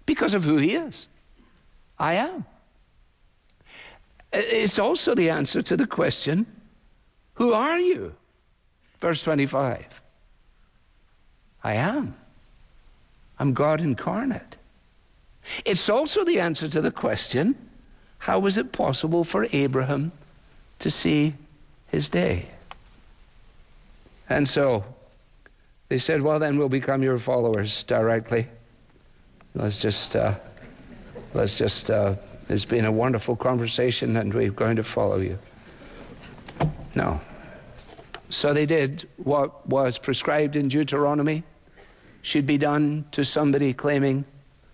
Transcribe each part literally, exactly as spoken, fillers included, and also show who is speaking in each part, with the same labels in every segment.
Speaker 1: because of who he is. I am. It's also the answer to the question, who are you? Verse twenty-five. I am. I'm God incarnate. It's also the answer to the question, how was it possible for Abraham to see his day? And so they said, well, then we'll become your followers directly. Let's just, uh, let's just, uh, it's been a wonderful conversation and we're going to follow you. No. So they did what was prescribed in Deuteronomy should be done to somebody claiming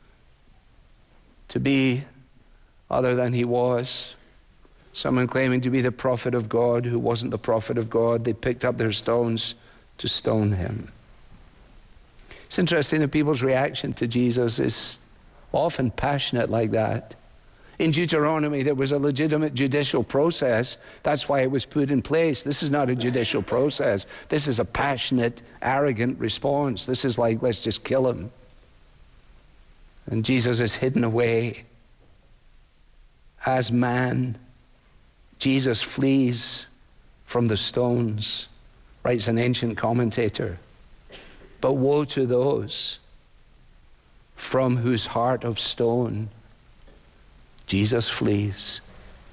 Speaker 1: to be other than he was. Someone claiming to be the prophet of God who wasn't the prophet of God. They picked up their stones to stone him. It's interesting that people's reaction to Jesus is often passionate like that. In Deuteronomy, there was a legitimate judicial process. That's why it was put in place. This is not a judicial process. This is a passionate, arrogant response. This is like, let's just kill him. And Jesus is hidden away. As man, Jesus flees from the stones, writes an ancient commentator. But woe to those from whose heart of stone Jesus flees.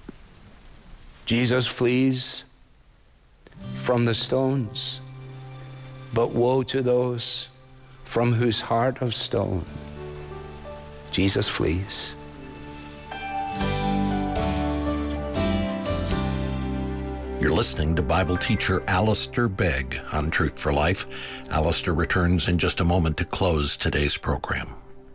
Speaker 1: Jesus flees from the stones, but woe to those from whose heart of stone Jesus flees.
Speaker 2: You're listening to Bible teacher Alistair Begg on Truth for Life. Alistair returns in just a moment to close today's program.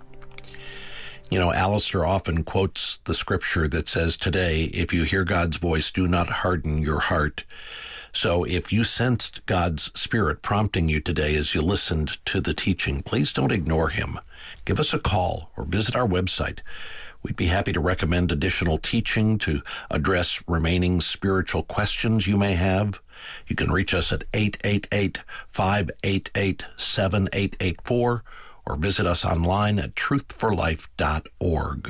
Speaker 2: You know, Alistair often quotes the scripture that says, today, if you hear God's voice, do not harden your heart. So if you sensed God's Spirit prompting you today as you listened to the teaching, please don't ignore him. Give us a call or visit our website. We'd be happy to recommend additional teaching to address remaining spiritual questions you may have. You can reach us at eight eight eight, five eight eight, seven eight eight four or visit us online at truth for life dot org.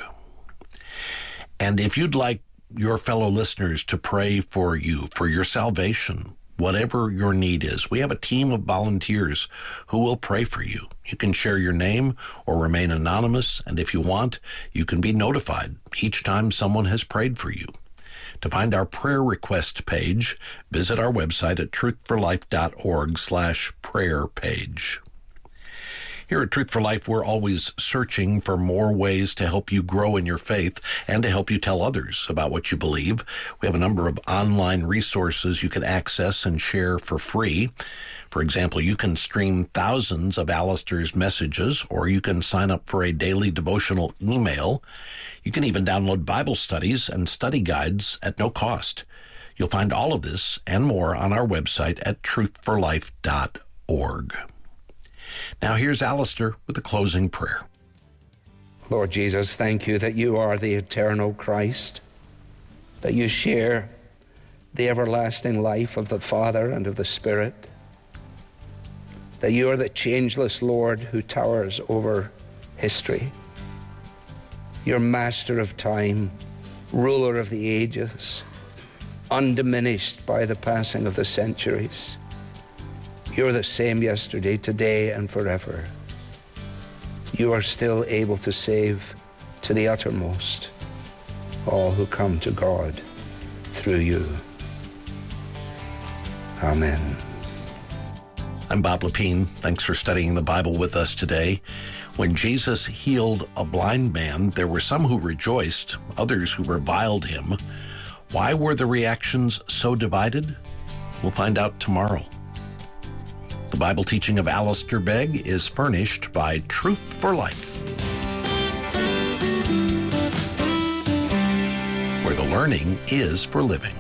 Speaker 2: And if you'd like your fellow listeners to pray for you, for your salvation, whatever your need is, we have a team of volunteers who will pray for you. You can share your name or remain anonymous, and if you want, you can be notified each time someone has prayed for you. To find our prayer request page, visit our website at truth for life dot org slash prayer page. Here at Truth for Life, we're always searching for more ways to help you grow in your faith and to help you tell others about what you believe. We have a number of online resources you can access and share for free. For example, you can stream thousands of Alistair's messages, or you can sign up for a daily devotional email. You can even download Bible studies and study guides at no cost. You'll find all of this and more on our website at truth for life dot org. Now here's Alistair with a closing prayer.
Speaker 1: Lord Jesus, thank you that you are the eternal Christ, that you share the everlasting life of the Father and of the Spirit, that you are the changeless Lord who towers over history. You're master of time, ruler of the ages, undiminished by the passing of the centuries. You're the same yesterday, today, and forever. You are still able to save to the uttermost all who come to God through you. Amen.
Speaker 2: I'm Bob Lepine. Thanks for studying the Bible with us today. When Jesus healed a blind man, there were some who rejoiced, others who reviled him. Why were the reactions so divided? We'll find out tomorrow. The Bible teaching of Alistair Begg is furnished by Truth for Life, where the learning is for living.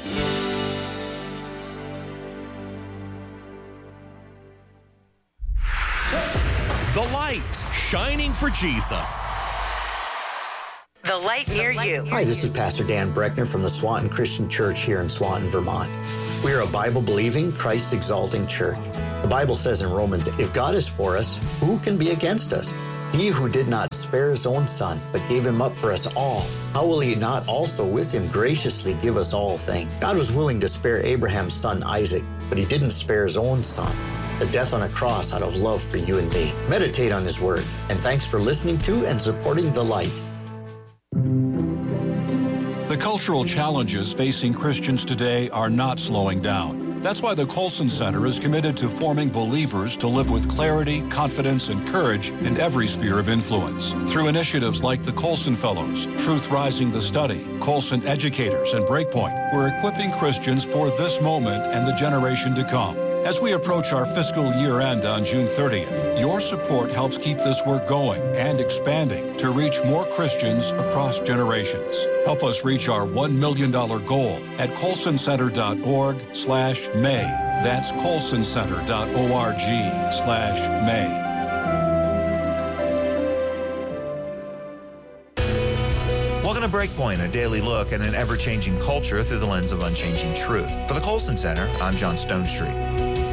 Speaker 3: The light shining for Jesus.
Speaker 4: The light near you.
Speaker 5: Hi, this is Pastor Dan Breckner from the Swanton Christian Church here in Swanton, Vermont. We are a Bible-believing, Christ-exalting church. The Bible says in Romans, if God is for us, who can be against us? He who did not spare his own son, but gave him up for us all, how will he not also with him graciously give us all things? God was willing to spare Abraham's son Isaac, but he didn't spare his own son, the death on a cross out of love for you and me. Meditate on his word, and thanks for listening to and supporting The Light.
Speaker 6: The cultural challenges facing Christians today are not slowing down. That's why the Colson Center is committed to forming believers to live with clarity, confidence, and courage in every sphere of influence. Through initiatives like the Colson Fellows, Truth Rising the Study, Colson Educators, and Breakpoint, we're equipping Christians for this moment and the generation to come. As we approach our fiscal year end on June thirtieth, your support helps keep this work going and expanding to reach more Christians across generations. Help us reach our one million dollars goal at colson center dot org slash May. That's colson center dot org slash May.
Speaker 7: Welcome to Breakpoint, a daily look at an ever-changing culture through the lens of unchanging truth. For the Colson Center, I'm John Stonestreet.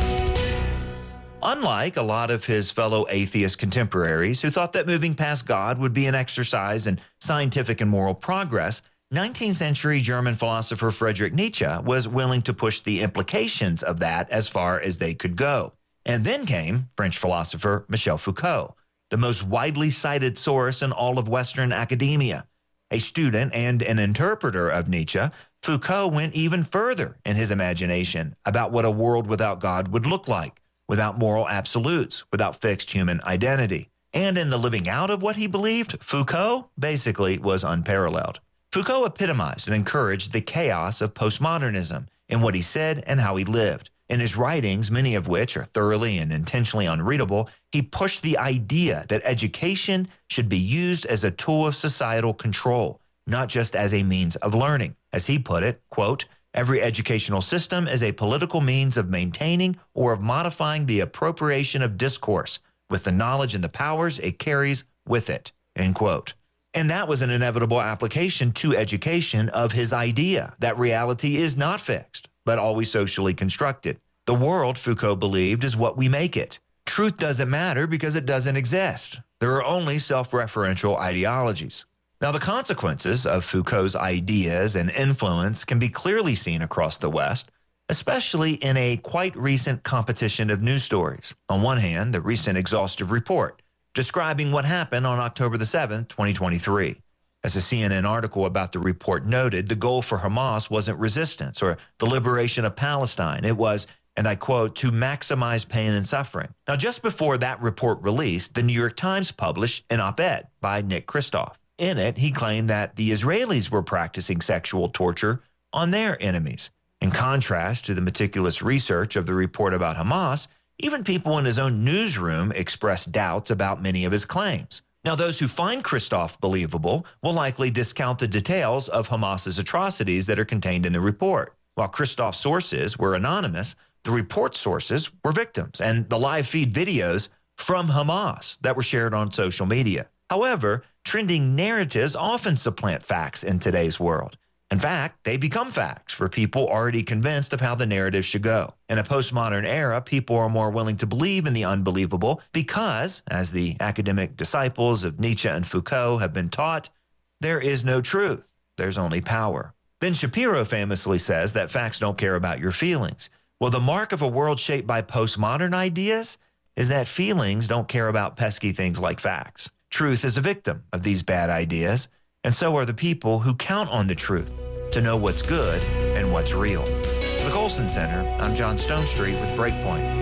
Speaker 7: Unlike a lot of his fellow atheist contemporaries who thought that moving past God would be an exercise in scientific and moral progress, nineteenth century German philosopher Friedrich Nietzsche was willing to push the implications of that as far as they could go. And then came French philosopher Michel Foucault, the most widely cited source in all of Western academia. A student and an interpreter of Nietzsche, Foucault went even further in his imagination about what a world without God would look like, without moral absolutes, without fixed human identity. And in the living out of what he believed, Foucault basically was unparalleled. Foucault epitomized and encouraged the chaos of postmodernism in what he said and how he lived. In his writings, many of which are thoroughly and intentionally unreadable, he pushed the idea that education should be used as a tool of societal control, not just as a means of learning. As he put it, quote, "Every educational system is a political means of maintaining or of modifying the appropriation of discourse with the knowledge and the powers it carries with it," end quote. And that was an inevitable application to education of his idea that reality is not fixed, but always socially constructed. The world, Foucault believed, is what we make it. Truth doesn't matter because it doesn't exist. There are only self-referential ideologies. Now, the consequences of Foucault's ideas and influence can be clearly seen across the West, especially in a quite recent competition of news stories. On one hand, the recent exhaustive report describing what happened on October the seventh, twenty twenty-three. As a C N N article about the report noted, the goal for Hamas wasn't resistance or the liberation of Palestine. It was, and I quote, "to maximize pain and suffering." Now, just before that report released, the New York Times published an op-ed by Nick Kristof. In it, he claimed that the Israelis were practicing sexual torture on their enemies. In contrast to the meticulous research of the report about Hamas, even people in his own newsroom expressed doubts about many of his claims. Now, those who find Kristof believable will likely discount the details of Hamas's atrocities that are contained in the report. While Kristof's sources were anonymous, the report sources were victims and the live feed videos from Hamas that were shared on social media. However, trending narratives often supplant facts in today's world. In fact, they become facts for people already convinced of how the narrative should go. In a postmodern era, people are more willing to believe in the unbelievable because, as the academic disciples of Nietzsche and Foucault have been taught, there is no truth, there's only power. Ben Shapiro famously says that facts don't care about your feelings. Well, the mark of a world shaped by postmodern ideas is that feelings don't care about pesky things like facts. Truth is a victim of these bad ideas, and so are the people who count on the truth to know what's good and what's real. For the Colson Center, I'm John Stonestreet with Breakpoint.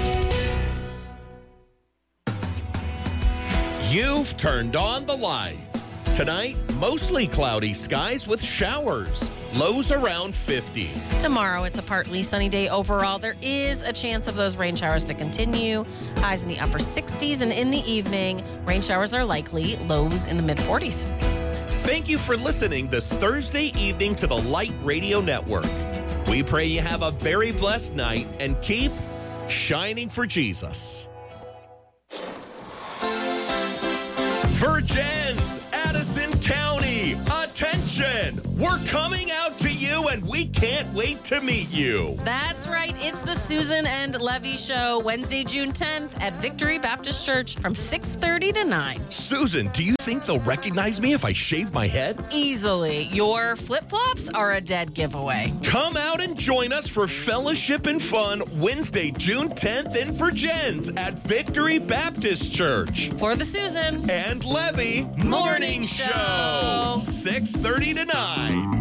Speaker 3: You've turned on the light. Tonight, mostly cloudy skies with showers. Lows around fifty.
Speaker 8: Tomorrow, it's a partly sunny day overall. There is a chance of those rain showers to continue. Highs in the upper sixties, and in the evening, rain showers are likely. Lows in the mid forties.
Speaker 3: Thank you for listening this Thursday evening to the Light Radio Network. We pray you have a very blessed night and keep shining for Jesus. Virgins, Addison County, attention! We're coming out to you you, and we can't wait to meet you.
Speaker 8: That's right. It's the Susan and Levy Show, Wednesday, June tenth at Victory Baptist Church from six thirty to nine.
Speaker 3: Susan, do you think they'll recognize me if I shave my head?
Speaker 8: Easily. Your flip-flops are a dead giveaway.
Speaker 3: Come out and join us for fellowship and fun Wednesday, June tenth in Virgins at Victory Baptist Church.
Speaker 8: For the Susan
Speaker 3: and Levy
Speaker 8: Morning,
Speaker 3: Morning
Speaker 8: Show.
Speaker 3: Show, six thirty to nine.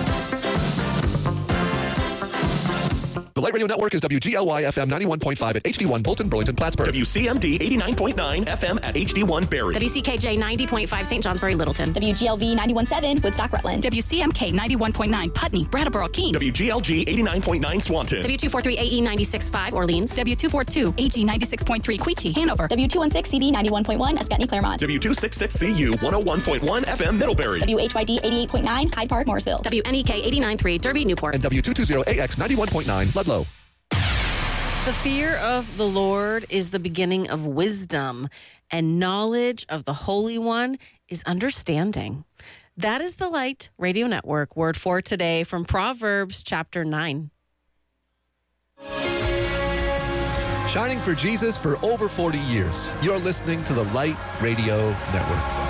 Speaker 9: The Light Radio Network is W G L Y F M ninety-one point five at H D one Bolton, Burlington, Plattsburgh.
Speaker 3: W C M D eighty-nine point nine F M at H D one Barrie.
Speaker 10: W C K J ninety point five Saint Johnsbury, Littleton.
Speaker 11: W G L V ninety-one point seven Woodstock, Rutland.
Speaker 12: W C M K ninety-one point nine Putney, Brattleboro, Keene.
Speaker 3: W G L G eighty-nine point nine Swanton.
Speaker 10: W two forty-three A E ninety-six point five Orleans.
Speaker 12: W two forty-two A G ninety-six point three Queechee, Hanover.
Speaker 11: W two sixteen C B ninety-one point one Escutney, Claremont.
Speaker 3: W two sixty-six C U one oh one point one F M Middlebury.
Speaker 11: W H Y D eighty-eight point nine Hyde Park, Morrisville.
Speaker 10: W N E K eighty-nine point three Derby, Newport.
Speaker 9: And W two twenty A X ninety-one point nine Ludlow.
Speaker 8: The fear of the Lord is the beginning of wisdom, and knowledge of the Holy One is understanding. That is the Light Radio Network word for today from Proverbs chapter nine.
Speaker 9: Shining for Jesus for over forty years. You're listening to the Light Radio Network.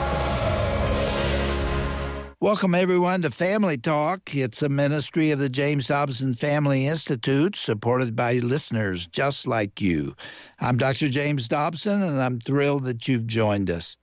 Speaker 13: Welcome, everyone, to Family Talk. It's a ministry of the James Dobson Family Institute, supported by listeners just like you. I'm Doctor James Dobson, and I'm thrilled that you've joined us.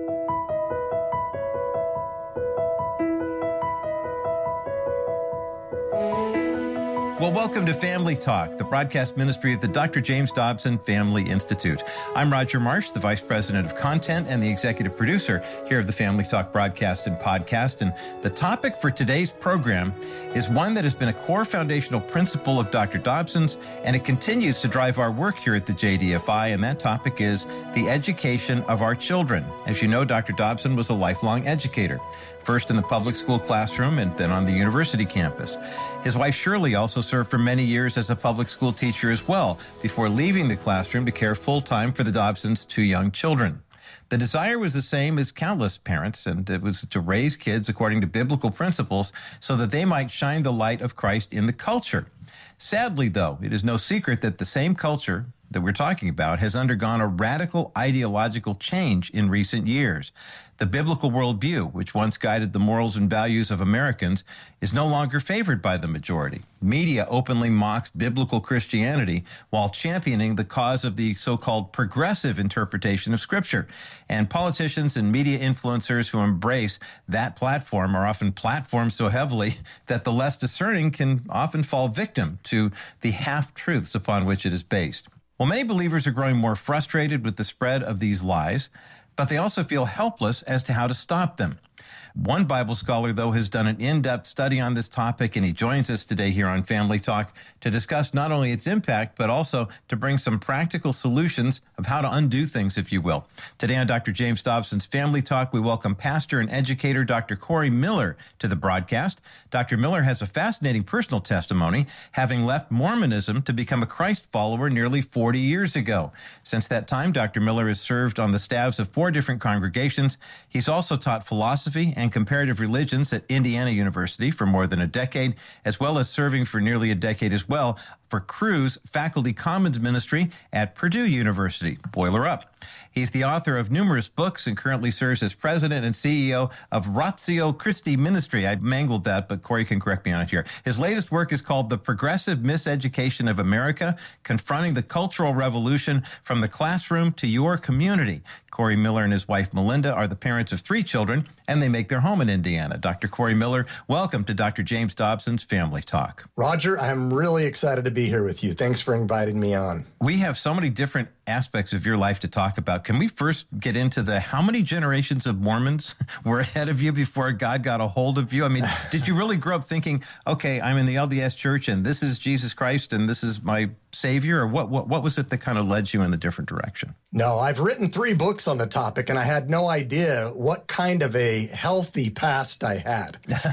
Speaker 14: Well, welcome to Family Talk, the broadcast ministry of the Doctor James Dobson Family Institute. I'm Roger Marsh, the Vice President of Content and the Executive Producer here of the Family Talk broadcast and podcast. And the topic for today's program is one that has been a core foundational principle of Doctor Dobson's, and it continues to drive our work here at the J D F I, and that topic is the education of our children. As you know, Doctor Dobson was a lifelong educator, first in the public school classroom and then on the university campus. His wife Shirley also served for many years as a public school teacher as well, before leaving the classroom to care full-time for the Dobsons' two young children. The desire was the same as countless parents, and it was to raise kids according to biblical principles so that they might shine the light of Christ in the culture. Sadly, though, it is no secret that the same culture that we're talking about has undergone a radical ideological change in recent years. The biblical worldview, which once guided the morals and values of Americans, is no longer favored by the majority. Media openly mocks biblical Christianity while championing the cause of the so-called progressive interpretation of Scripture. And politicians and media influencers who embrace that platform are often platformed so heavily that the less discerning can often fall victim to the half-truths upon which it is based. Well, many believers are growing more frustrated with the spread of these lies, but they also feel helpless as to how to stop them. One Bible scholar, though, has done an in-depth study on this topic, and he joins us today here on Family Talk to discuss not only its impact, but also to bring some practical solutions of how to undo things, if you will. Today on Doctor James Dobson's Family Talk, we welcome pastor and educator Doctor Corey Miller to the broadcast. Doctor Miller has a fascinating personal testimony, having left Mormonism to become a Christ follower nearly forty years ago. Since that time, Doctor Miller has served on the staffs of four different congregations. He's also taught philosophy and comparative religions at Indiana University for more than a decade, as well as serving for nearly a decade as well for Cru's Faculty Commons Ministry at Purdue University. Boiler up. He's the author of numerous books and currently serves as president and C E O of Ratio Christi Ministry. I mangled that, but Corey can correct me on it here. His latest work is called The Progressive Miseducation of America, Confronting the Cultural Revolution from the Classroom to Your Community. Corey Miller and his wife Melinda are the parents of three children, and they make their home in Indiana. Doctor Corey Miller, welcome to Doctor James Dobson's Family Talk.
Speaker 15: Roger, I'm really excited to be here with you. Thanks for inviting me on.
Speaker 14: We have so many different aspects of your life to talk about. Can we first get into the how many generations of Mormons were ahead of you before God got a hold of you? I mean, did you really grow up thinking, okay, I'm in the L D S church and this is Jesus Christ and this is my Savior, or what, what what was it that kind of led you in the different direction?
Speaker 15: No, I've written three books on the topic, and I had no idea what kind of a healthy past I had.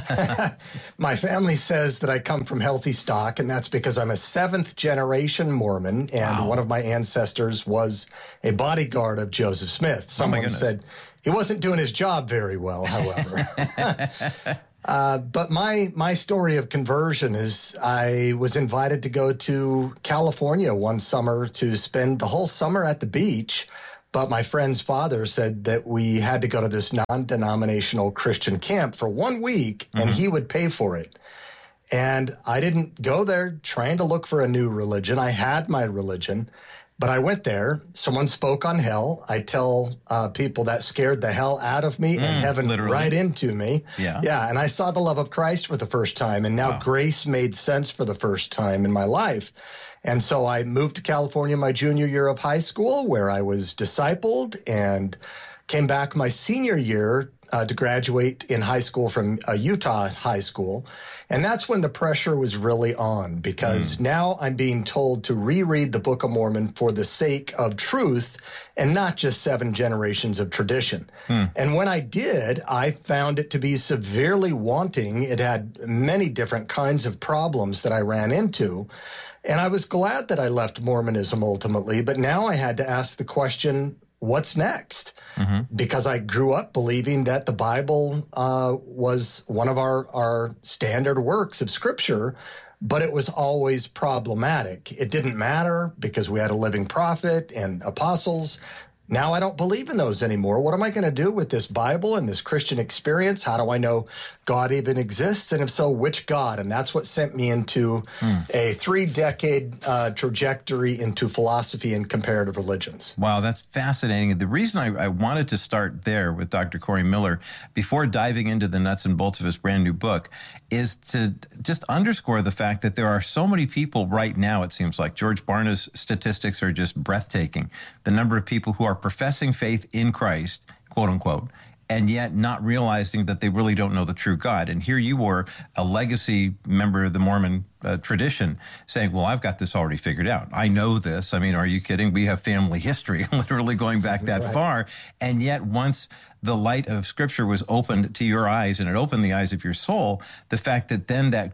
Speaker 15: My family says that I come from healthy stock, and that's because I'm a seventh generation Mormon, and wow. One of my ancestors was a bodyguard of Joseph Smith. Someone oh said he wasn't doing his job very well, however. Uh, but my my story of conversion is I was invited to go to California one summer to spend the whole summer at the beach. But my friend's father said that we had to go to this non-denominational Christian camp for one week, and mm-hmm. he would pay for it. And I didn't go there trying to look for a new religion. I had my religion, but I went there. Someone spoke on hell. I tell uh, people that scared the hell out of me mm, and heaven literally. Right into me. Yeah. Yeah. And I saw the love of Christ for the first time. And now wow. grace made sense for the first time in my life. And so I moved to California my junior year of high school, where I was discipled, and came back my senior year uh, to graduate in high school from a Utah high school. And that's when the pressure was really on, because mm. now I'm being told to reread the Book of Mormon for the sake of truth and not just seven generations of tradition. Mm. And when I did, I found it to be severely wanting. It had many different kinds of problems that I ran into. And I was glad that I left Mormonism ultimately, but now I had to ask the question, what's next? Mm-hmm. Because I grew up believing that the Bible uh, was one of our, our standard works of Scripture, but it was always problematic. It didn't matter because we had a living prophet and apostles. Now I don't believe in those anymore. What am I going to do with this Bible and this Christian experience? How do I know God even exists? And if so, which God? And that's what sent me into mm. a three-decade uh, trajectory into philosophy and comparative religions.
Speaker 14: Wow, that's fascinating. The reason I, I wanted to start there with Doctor Corey Miller, before diving into the nuts and bolts of his brand new book, is to just underscore the fact that there are so many people right now, it seems like. George Barna's statistics are just breathtaking. The number of people who are professing faith in Christ, quote unquote, and yet not realizing that they really don't know the true God. And here you were, a legacy member of the Mormon uh, tradition, saying, well, I've got this already figured out. I know this. I mean, are you kidding? We have family history, literally going back that right. far. And yet once the light of Scripture was opened to your eyes, and it opened the eyes of your soul, the fact that then that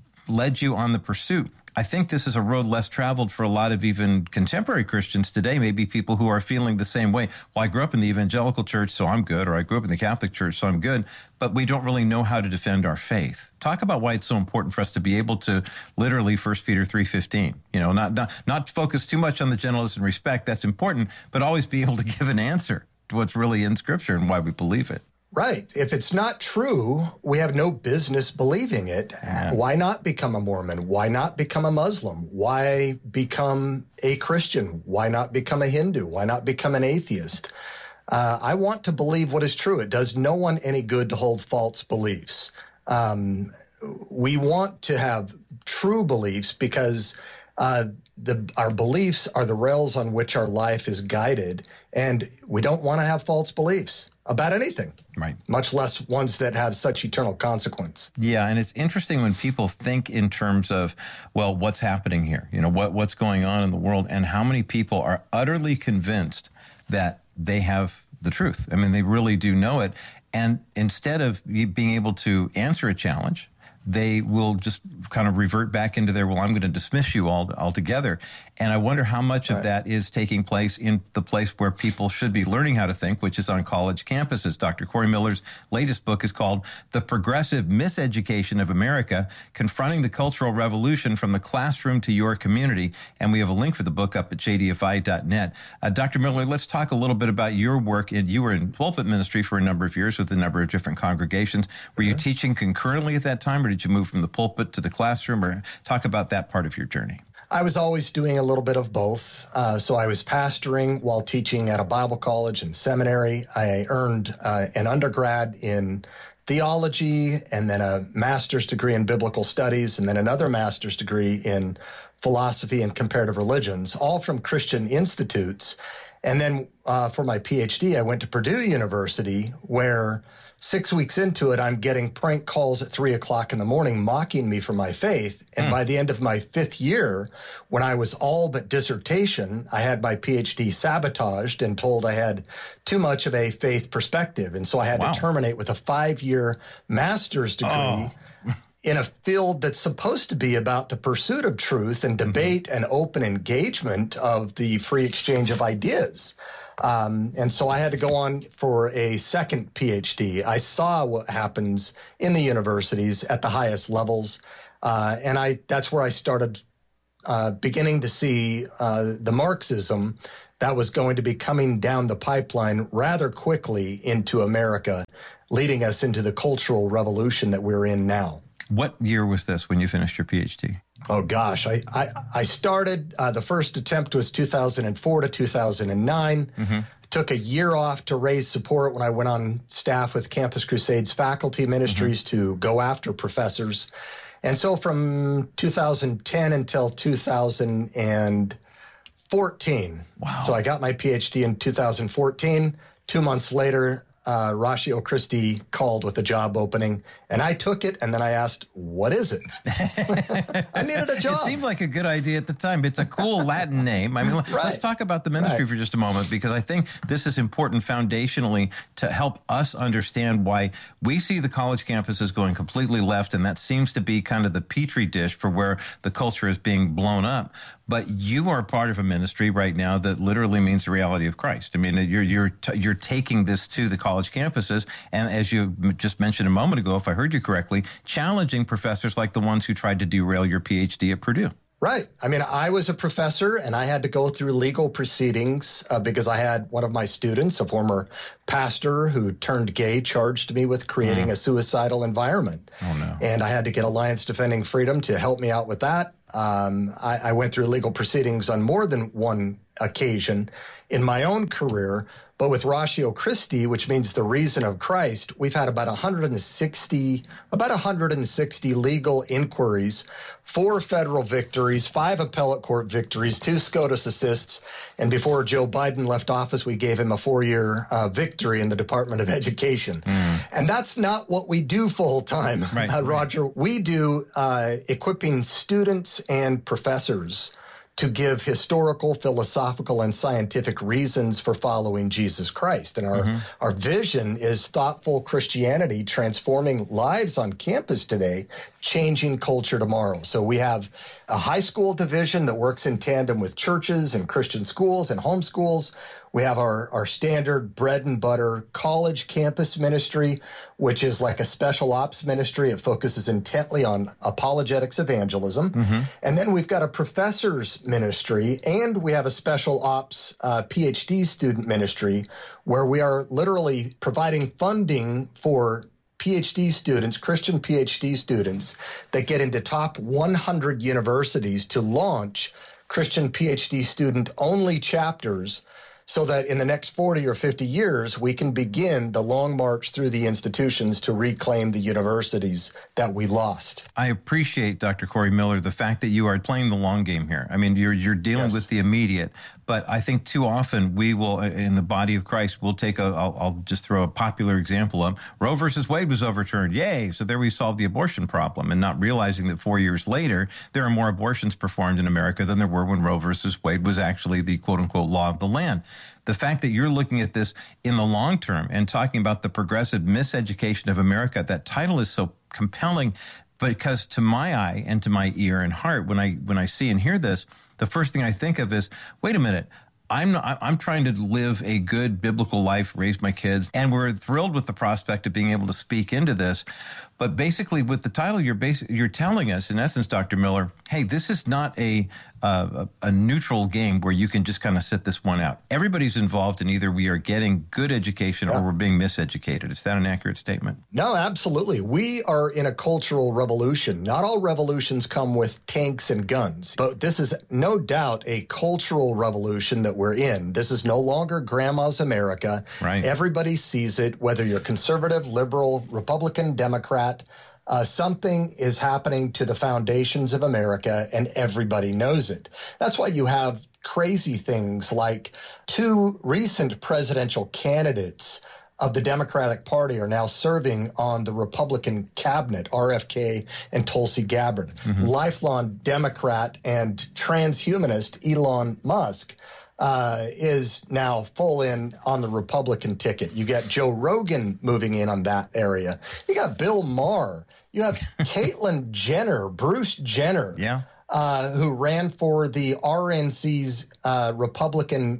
Speaker 14: led you on the pursuit. I think this is a road less traveled for a lot of even contemporary Christians today, maybe people who are feeling the same way. Well, I grew up in the evangelical church, so I'm good, or I grew up in the Catholic church, so I'm good, but we don't really know how to defend our faith. Talk about why it's so important for us to be able to literally First Peter three fifteen, you know, not, not, not focus too much on the gentleness and respect, that's important, but always be able to give an answer to what's really in Scripture and why we believe it.
Speaker 15: Right. If it's not true, we have no business believing it. Yeah. Why not become a Mormon? Why not become a Muslim? Why become a Christian? Why not become a Hindu? Why not become an atheist? Uh, I want to believe what is true. It does no one any good to hold false beliefs. Um, we want to have true beliefs because uh, the, our beliefs are the rails on which our life is guided, and we don't want to have false beliefs about anything,
Speaker 14: right?
Speaker 15: Much less ones that have such eternal consequence.
Speaker 14: Yeah, and it's interesting when people think in terms of, well, what's happening here? You know, what what's going on in the world, and how many people are utterly convinced that they have the truth. I mean, they really do know it, and instead of being able to answer a challenge, they will just kind of revert back into their, well, I'm going to dismiss you all altogether. And I wonder how much right. of that is taking place in the place where people should be learning how to think, which is on college campuses. Doctor Corey Miller's latest book is called The Progressive Miseducation of America, Confronting the Cultural Revolution from the Classroom to Your Community. And we have a link for the book up at j d f i dot net. Uh, Doctor Miller, let's talk a little bit about your work. In, you were in pulpit ministry for a number of years with a number of different congregations. Were okay. you teaching concurrently at that time, or did you move from the pulpit to the classroom, or talk about that part of your journey?
Speaker 15: I was always doing a little bit of both. Uh, so I was pastoring while teaching at a Bible college and seminary. I earned uh, an undergrad in theology, and then a master's degree in biblical studies, and then another master's degree in philosophy and comparative religions, all from Christian institutes. And then uh, for my P H D, I went to Purdue University, where six weeks into it, I'm getting prank calls at three o'clock in the morning mocking me for my faith. And mm. by the end of my fifth year, when I was all but dissertation, I had my P H D sabotaged and told I had too much of a faith perspective. And so I had wow. to terminate with a five-year master's degree oh. in a field that's supposed to be about the pursuit of truth and debate mm-hmm. and open engagement of the free exchange of ideas. Um, and so I had to go on for a second PhD. I saw what happens in the universities at the highest levels. Uh, and I that's where I started uh, beginning to see uh, the Marxism that was going to be coming down the pipeline rather quickly into America, leading us into the cultural revolution that we're in now.
Speaker 14: What year was this when you finished your PhD?
Speaker 15: Oh, gosh. I, I, I started, uh, the first attempt was two thousand four to two thousand nine. Mm-hmm. Took a year off to raise support when I went on staff with Campus Crusades Faculty Ministries mm-hmm. to go after professors. And so from two thousand ten until two thousand fourteen. Wow. So I got my PhD in two thousand fourteen. Two months later, uh, Ratio Christi called with a job opening, and I took it, and then I asked, what is it? I needed a job.
Speaker 14: It seemed like a good idea at the time. It's a cool Latin name. I mean, right. let's talk about the ministry right. for just a moment, because I think this is important foundationally to help us understand why we see the college campuses going completely left, and that seems to be kind of the petri dish for where the culture is being blown up. But you are part of a ministry right now that literally means the reality of Christ. I mean, you're you're t- you're taking this to the college campuses, and as you just mentioned a moment ago, if I heard you correctly, challenging professors like the ones who tried to derail your PhD at Purdue.
Speaker 15: Right. I mean, I was a professor, and I had to go through legal proceedings uh, because I had one of my students, a former pastor who turned gay, charged me with creating mm. a suicidal environment.
Speaker 14: Oh, no.
Speaker 15: And I had to get Alliance Defending Freedom to help me out with that. Um, I, I went through legal proceedings on more than one occasion in my own career, but with Ratio Christi, which means the reason of Christ, we've had about one hundred sixty, about one hundred sixty legal inquiries, four federal victories, five appellate court victories, two SCOTUS assists, and before Joe Biden left office, we gave him a four-year uh, victory in the Department of Education. Mm. And that's not what we do full-time,
Speaker 14: right,
Speaker 15: uh, Roger. Right. We do uh, equipping students and professors to give historical, philosophical, and scientific reasons for following Jesus Christ. And our, mm-hmm. our vision is thoughtful Christianity transforming lives on campus today, changing culture tomorrow. So we have a high school division that works in tandem with churches and Christian schools and homeschools. We have our, our standard bread and butter college campus ministry, which is like a special ops ministry. It focuses intently on apologetics evangelism. Mm-hmm. And then we've got a professor's ministry, and we have a special ops uh, PhD student ministry where we are literally providing funding for PhD students, Christian PhD students that get into top one hundred universities to launch Christian PhD student-only chapters, so that in the next forty or fifty years, we can begin the long march through the institutions to reclaim the universities that we lost.
Speaker 14: I appreciate, Doctor Corey Miller, the fact that you are playing the long game here. I mean, you're you're dealing yes. with the immediate, but I think too often we will, in the body of Christ, we'll take a, I'll, I'll just throw a popular example of Roe versus Wade was overturned. Yay. So there we solved the abortion problem, and not realizing that four years later, there are more abortions performed in America than there were when Roe versus Wade was actually the quote unquote law of the land. The fact that you're looking at this in the long term and talking about the progressive miseducation of America, that title is so compelling because to my eye and to my ear and heart, when I when I see and hear this, the first thing I think of is, wait a minute, I'm not, I'm trying to live a good biblical life, raise my kids, and we're thrilled with the prospect of being able to speak into this. But basically, with the title, you're basic, you're telling us, in essence, Doctor Miller, hey, this is not a uh, a neutral game where you can just kind of sit this one out. Everybody's involved, and either we are getting good education yeah. or we're being miseducated. Is that an accurate statement?
Speaker 15: No, absolutely. We are in a cultural revolution. Not all revolutions come with tanks and guns, but this is no doubt a cultural revolution that we're in. This is no longer grandma's America.
Speaker 14: Right.
Speaker 15: Everybody sees it, whether you're conservative, liberal, Republican, Democrat. Uh, something is happening to the foundations of America, and everybody knows it. That's why you have crazy things like two recent presidential candidates of the Democratic Party are now serving on the Republican cabinet, R F K and Tulsi Gabbard. Mm-hmm. Lifelong Democrat and transhumanist Elon Musk Uh, is now full in on the Republican ticket. You got Joe Rogan moving in on that area. You got Bill Maher. You have Caitlyn Jenner, Bruce Jenner,
Speaker 14: yeah.
Speaker 15: uh, who ran for the R N C's uh, Republican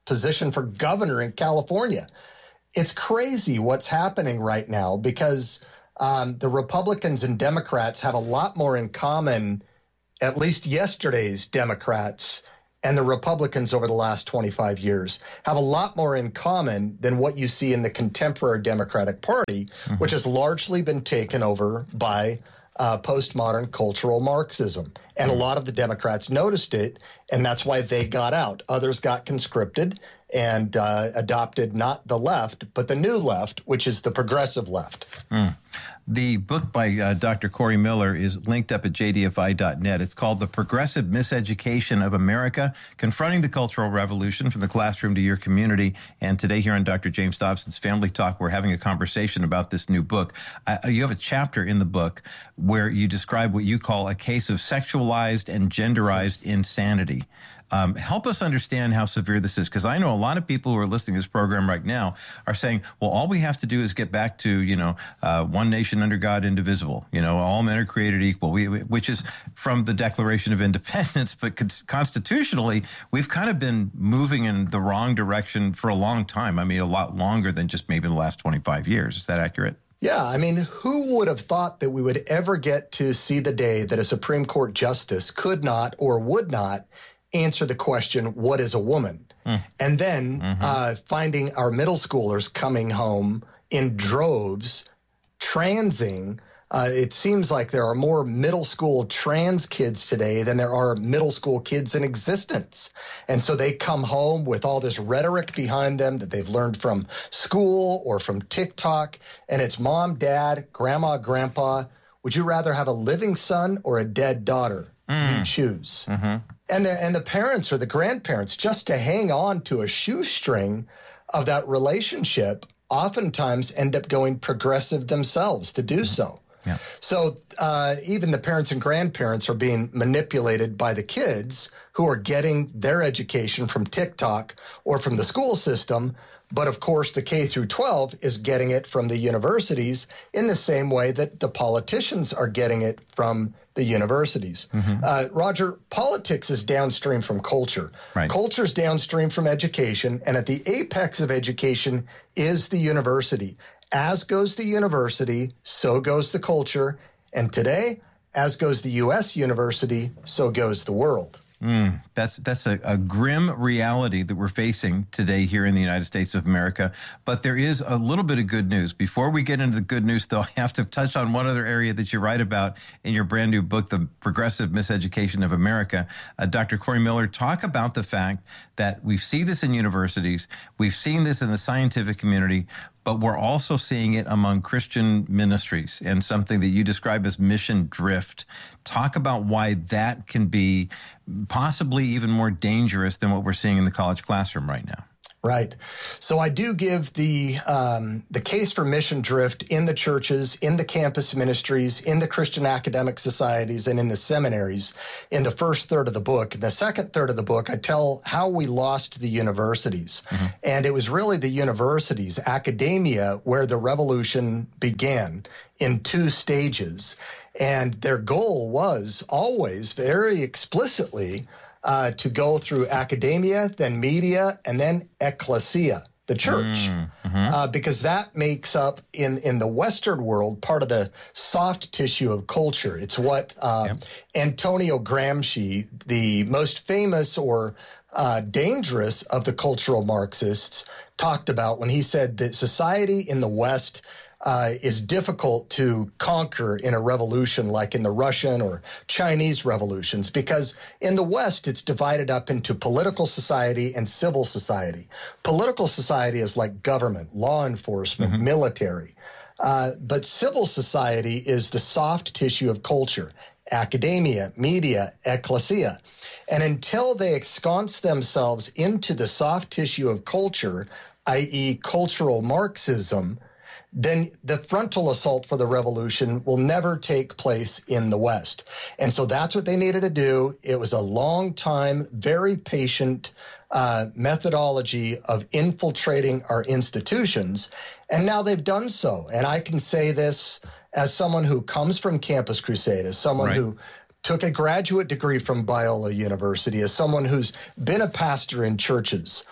Speaker 15: position for governor in California. It's crazy what's happening right now because um, the Republicans and Democrats have a lot more in common, at least yesterday's Democrats and the Republicans over the last twenty-five years have a lot more in common than what you see in the contemporary Democratic Party, mm-hmm. which has largely been taken over by uh, postmodern cultural Marxism. And mm-hmm. a lot of the Democrats noticed it, and that's why they got out. Others got conscripted and uh, adopted not the left, but the new left, which is the progressive left.
Speaker 14: Mm. The book by uh, Doctor Corey Miller is linked up at j d f i dot net. It's called The Progressive Miseducation of America, Confronting the Cultural Revolution from the Classroom to Your Community. And today here on Doctor James Dobson's Family Talk, we're having a conversation about this new book. Uh, you have a chapter in the book where you describe what you call a case of sexualized and genderized insanity. Um, help us understand how severe this is, because I know a lot of people who are listening to this program right now are saying, well, all we have to do is get back to, you know, uh, one nation under God, indivisible, you know, all men are created equal, we, which is from the Declaration of Independence. But constitutionally, we've kind of been moving in the wrong direction for a long time. I mean, a lot longer than just maybe the last twenty-five years. Is that accurate?
Speaker 15: Yeah, I mean, who would have thought that we would ever get to see the day that a Supreme Court justice could not or would not answer the question, what is a woman? Mm. And then mm-hmm. uh, finding our middle schoolers coming home in droves, transing. Uh, it seems like there are more middle school trans kids today than there are middle school kids in existence. And so they come home with all this rhetoric behind them that they've learned from school or from TikTok. And it's mom, dad, grandma, grandpa. Would you rather have a living son or a dead daughter? Mm. You choose. Mm-hmm. And the, and the parents or the grandparents, just to hang on to a shoestring of that relationship, oftentimes end up going progressive themselves to do so.
Speaker 14: Yeah.
Speaker 15: So uh, even the parents and grandparents are being manipulated by the kids who are getting their education from TikTok or from the school system. But of course, the K through twelve is getting it from the universities in the same way that the politicians are getting it from the universities. Mm-hmm. Uh, Roger, politics is downstream from culture.
Speaker 14: Right.
Speaker 15: Culture's downstream from education, and at the apex of education is the university. As goes the university, so goes the culture. And today, as goes the U S university, so goes the world.
Speaker 14: Mm, that's that's a, a grim reality that we're facing today here in the United States of America. But there is a little bit of good news. Before we get into the good news, though, I have to touch on one other area that you write about in your brand new book, The Progressive Miseducation of America. Uh, Doctor Corey Miller, talk about the fact that we see this in universities, we've seen this in the scientific community, but we're also seeing it among Christian ministries and something that you describe as mission drift. Talk about why that can be possibly even more dangerous than what we're seeing in the college classroom right now.
Speaker 15: Right. So I do give the um, the case for mission drift in the churches, in the campus ministries, in the Christian academic societies, and in the seminaries in the first third of the book. In the second third of the book, I tell how we lost the universities. Mm-hmm. And it was really the universities, academia, where the revolution began in two stages. And their goal was always very explicitly Uh, to go through academia, then media, and then ecclesia, the church, mm-hmm. uh, because that makes up in, in the Western world part of the soft tissue of culture. It's what uh, yep. Antonio Gramsci, the most famous or uh, dangerous of the cultural Marxists, talked about when he said that society in the West Uh, is difficult to conquer in a revolution like in the Russian or Chinese revolutions, because in the West, it's divided up into political society and civil society. Political society is like government, law enforcement, mm-hmm. military. Uh, but civil society is the soft tissue of culture, academia, media, ecclesia. And until they ensconce themselves into the soft tissue of culture, that is cultural Marxism, then the frontal assault for the revolution will never take place in the West. And so that's what they needed to do. It was a long time, very patient uh, methodology of infiltrating our institutions. And now they've done so. And I can say this as someone who comes from Campus Crusade, as someone right. who took a graduate degree from Biola University, as someone who's been a pastor in churches.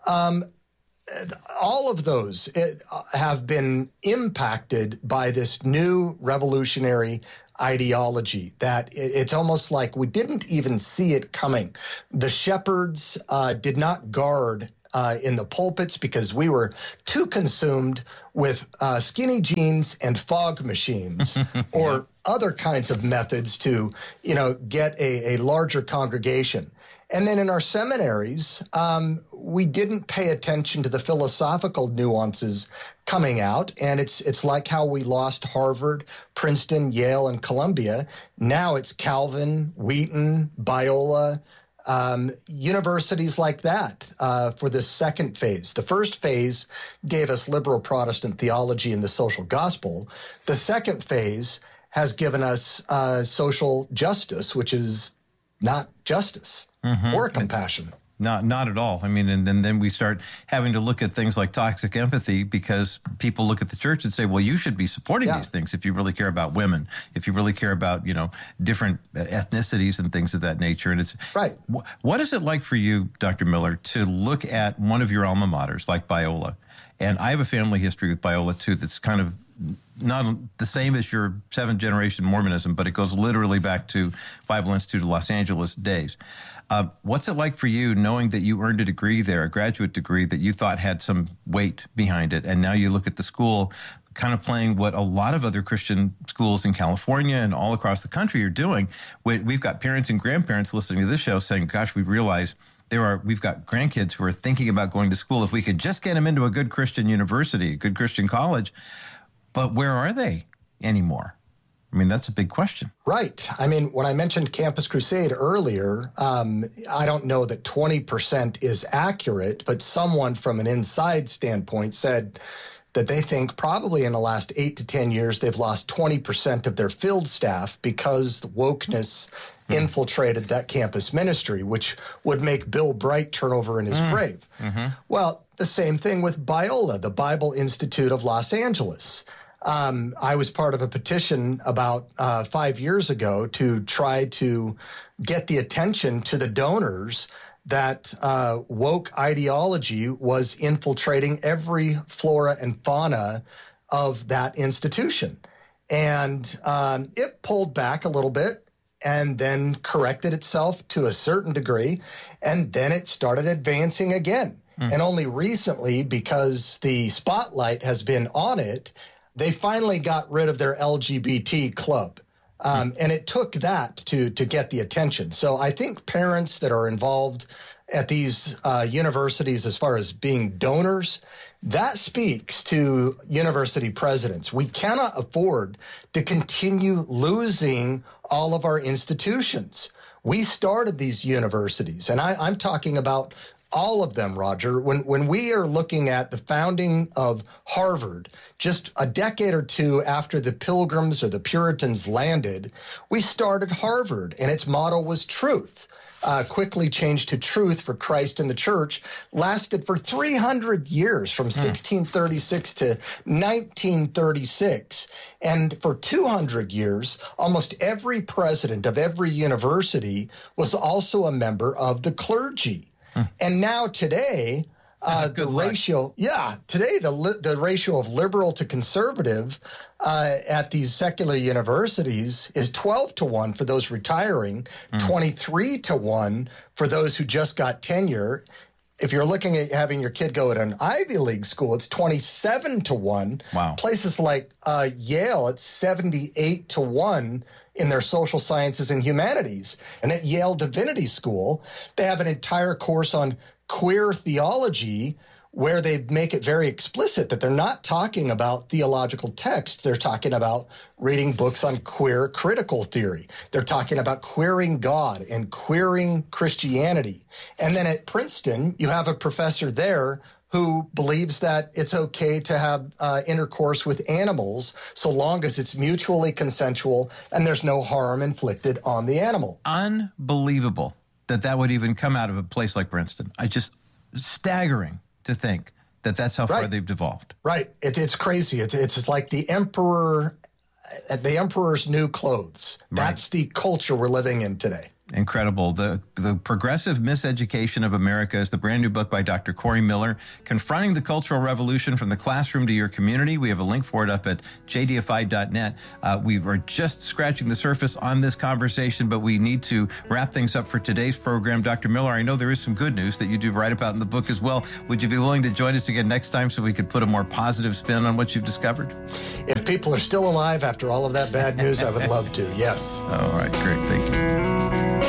Speaker 15: Um, all of those have been impacted by this new revolutionary ideology that it's almost like we didn't even see it coming. The shepherds uh, did not guard uh, in the pulpits because we were too consumed with uh, skinny jeans and fog machines or other kinds of methods to, you know, get a, a larger congregation. And then in our seminaries, um, we didn't pay attention to the philosophical nuances coming out. And it's it's like how we lost Harvard, Princeton, Yale, and Columbia. Now it's Calvin, Wheaton, Biola, um, universities like that uh, for the second phase. The first phase gave us liberal Protestant theology and the social gospel. The second phase has given us uh, social justice, which is not justice mm-hmm. or compassion.
Speaker 14: Not not at all. I mean, and, and then we start having to look at things like toxic empathy because people look at the church and say, well, you should be supporting yeah. these things if you really care about women, if you really care about, you know, different ethnicities and things of that nature. And it's
Speaker 15: right.
Speaker 14: Wh- what is it like for you, Doctor Miller, to look at one of your alma maters like Biola? And I have a family history with Biola, too, that's kind of not the same as your seventh generation Mormonism, but it goes literally back to Bible Institute of Los Angeles days. Uh, what's it like for you knowing that you earned a degree there, a graduate degree that you thought had some weight behind it, and now you look at the school kind of playing what a lot of other Christian schools in California and all across the country are doing? We've got parents and grandparents listening to this show saying, gosh, we realize there are, we've got grandkids who are thinking about going to school. If we could just get them into a good Christian university, a good Christian college, but where are they anymore? I mean, that's a big question.
Speaker 15: Right. I mean, when I mentioned Campus Crusade earlier, um, I don't know that twenty percent is accurate, but someone from an inside standpoint said that they think probably in the last eight to ten years, they've lost twenty percent of their field staff because the wokeness mm. infiltrated that campus ministry, which would make Bill Bright turn over in his mm. grave. Mm-hmm. Well, the same thing with Biola, the Bible Institute of Los Angeles. Um, I was part of a petition about uh, five years ago to try to get the attention to the donors that uh, woke ideology was infiltrating every flora and fauna of that institution. And um, it pulled back a little bit and then corrected itself to a certain degree. And then it started advancing again. Mm. And only recently, because the spotlight has been on it, they finally got rid of their L G B T club. Um, and it took that to to get the attention. So I think parents that are involved at these uh, universities as far as being donors, that speaks to university presidents. We cannot afford to continue losing all of our institutions. We started these universities, and I, I'm talking about all of them, Roger. When when we are looking at the founding of Harvard, just a decade or two after the Pilgrims or the Puritans landed, we started Harvard, and its motto was truth. Uh, quickly changed to truth for Christ and the church, lasted for three hundred years, from sixteen thirty-six to nineteen thirty-six. And for two hundred years, almost every president of every university was also a member of the clergy. And now today, uh, the luck. ratio, yeah, today the li- the ratio of liberal to conservative uh, at these secular universities is twelve to one for those retiring, mm. twenty-three to one for those who just got tenure. If you're looking at having your kid go at an Ivy League school, it's twenty-seven to one.
Speaker 14: Wow.
Speaker 15: Places like uh, Yale, it's seventy-eight to one in their social sciences and humanities. And at Yale Divinity School, they have an entire course on queer theology where they make it very explicit that they're not talking about theological texts. They're talking about reading books on queer critical theory. They're talking about queering God and queering Christianity. And then at Princeton, you have a professor there who believes that it's okay to have uh, intercourse with animals so long as it's mutually consensual and there's no harm inflicted on the animal.
Speaker 14: Unbelievable that that would even come out of a place like Princeton. I just, staggering to think that that's how far
Speaker 15: right.
Speaker 14: they've devolved.
Speaker 15: Right. It, it's crazy. It, it's like the emperor, the emperor's new clothes. Right. That's the culture we're living in today.
Speaker 14: Incredible. The the Progressive Miseducation of America is the brand new book by Doctor Corey Miller, Confronting the Cultural Revolution from the Classroom to Your Community. We have a link for it up at j d f i dot net. Uh, we were just scratching the surface on this conversation, but we need to wrap things up for today's program. Doctor Miller, I know there is some good news that you do write about in the book as well. Would you be willing to join us again next time so we could put a more positive spin on what you've discovered?
Speaker 15: If people are still alive after all of that bad news, I would love to. Yes.
Speaker 14: All right, great. Thank you.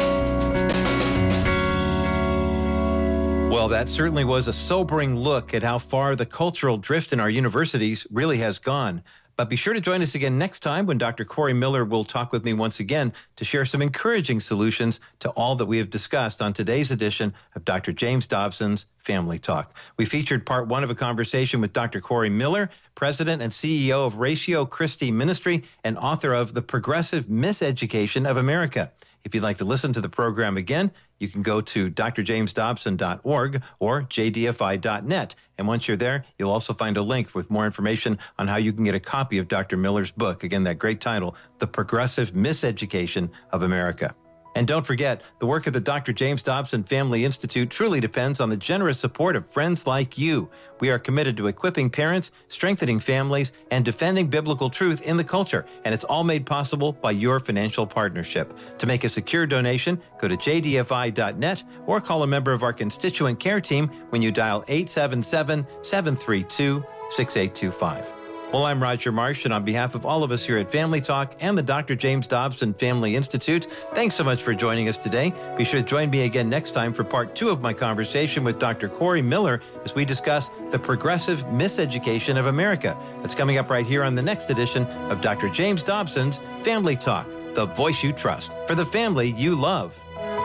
Speaker 14: Well, that certainly was a sobering look at how far the cultural drift in our universities really has gone. But be sure to join us again next time when Doctor Corey Miller will talk with me once again to share some encouraging solutions to all that we have discussed on today's edition of Doctor James Dobson's Family Talk. We featured part one of a conversation with Doctor Corey Miller, president and C E O of Ratio Christi Ministry and author of The Progressive Miseducation of America. If you'd like to listen to the program again, you can go to d r james dobson dot org or j d f i dot net. And once you're there, you'll also find a link with more information on how you can get a copy of Doctor Miller's book. Again, that great title, The Progressive Miseducation of America. And don't forget, the work of the Doctor James Dobson Family Institute truly depends on the generous support of friends like you. We are committed to equipping parents, strengthening families, and defending biblical truth in the culture. And it's all made possible by your financial partnership. To make a secure donation, go to j d f i dot net or call a member of our constituent care team when you dial eight seven seven, seven three two, six eight two five. Well, I'm Roger Marsh, and on behalf of all of us here at Family Talk and the Doctor James Dobson Family Institute, thanks so much for joining us today. Be sure to join me again next time for part two of my conversation with Doctor Corey Miller as we discuss the Progressive Miseducation of America. That's coming up right here on the next edition of Doctor James Dobson's Family Talk, the voice you trust for the family you love.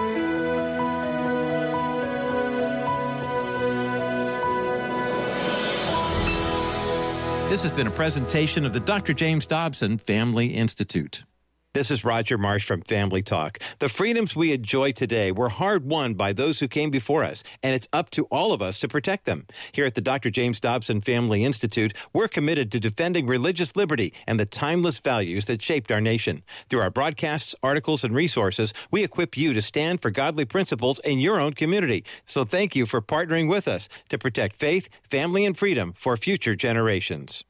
Speaker 14: This has been a presentation of the Doctor James Dobson Family Institute. This is Roger Marsh from Family Talk. The freedoms we enjoy today were hard won by those who came before us, and it's up to all of us to protect them. Here at the Doctor James Dobson Family Institute, we're committed to defending religious liberty and the timeless values that shaped our nation. Through our broadcasts, articles, and resources, we equip you to stand for godly principles in your own community. So thank you for partnering with us to protect faith, family, and freedom for future generations.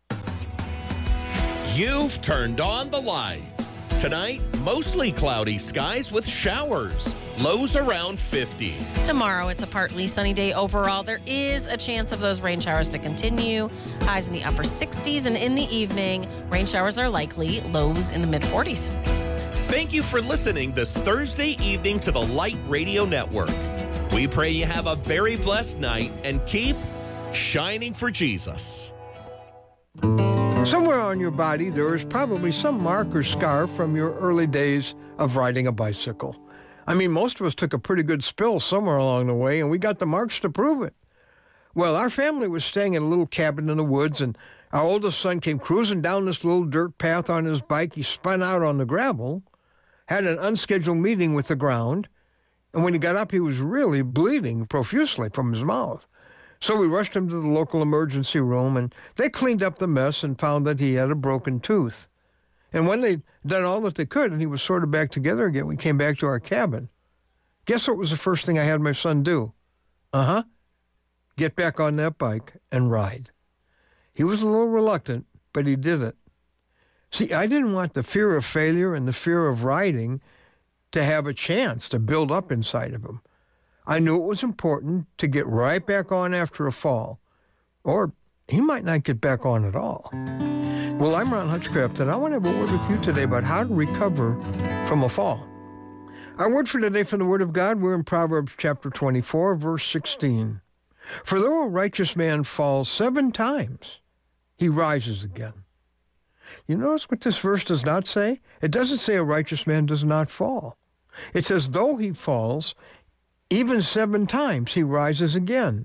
Speaker 3: You've turned on the light. Tonight, mostly cloudy skies with showers. Lows around fifty.
Speaker 8: Tomorrow, it's a partly sunny day overall. There is a chance of those rain showers to continue. Highs in the upper sixties, and in the evening, rain showers are likely. Lows in the mid forties.
Speaker 3: Thank you for listening this Thursday evening to the Light Radio Network. We pray you have a very blessed night and keep shining for Jesus.
Speaker 16: Somewhere on your body, there is probably some mark or scar from your early days of riding a bicycle. I mean, most of us took a pretty good spill somewhere along the way, and we got the marks to prove it. Well, our family was staying in a little cabin in the woods, and our oldest son came cruising down this little dirt path on his bike. He spun out on the gravel, had an unscheduled meeting with the ground, and when he got up, he was really bleeding profusely from his mouth. So we rushed him to the local emergency room, and they cleaned up the mess and found that he had a broken tooth. And when they'd done all that they could and he was sort of back together again, we came back to our cabin. Guess what was the first thing I had my son do? Uh-huh. Get back on that bike and ride. He was a little reluctant, but he did it. See, I didn't want the fear of failure and the fear of riding to have a chance to build up inside of him. I knew it was important to get right back on after a fall, or he might not get back on at all. Well, I'm Ron Hutchcraft, and I want to have a word with you today about how to recover from a fall. Our word for today from the Word of God, we're in Proverbs chapter twenty-four, verse sixteen. For though a righteous man falls seven times, he rises again. You notice what this verse does not say? It doesn't say a righteous man does not fall. It says, though he falls, even seven times he rises again.